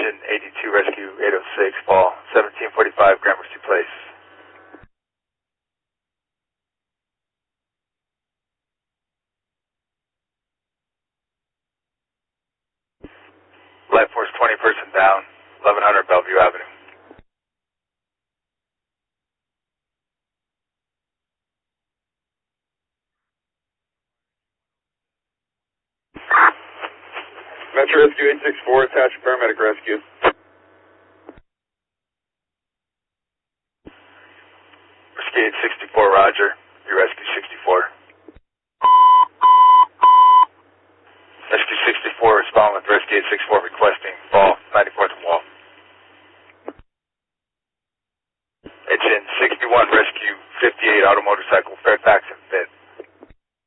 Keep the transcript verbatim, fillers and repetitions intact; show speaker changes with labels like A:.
A: Station eighty-two, Rescue eight oh six, Paul, seventeen forty-five, Gramercy Place. Life Force twenty, person down, eleven hundred Bellevue Avenue. Metro Rescue eight six four, attached paramedic rescue. Rescue eight sixty-four, Roger. Your Rescue sixty-four. Rescue sixty-four, respond with Rescue eight sixty-four request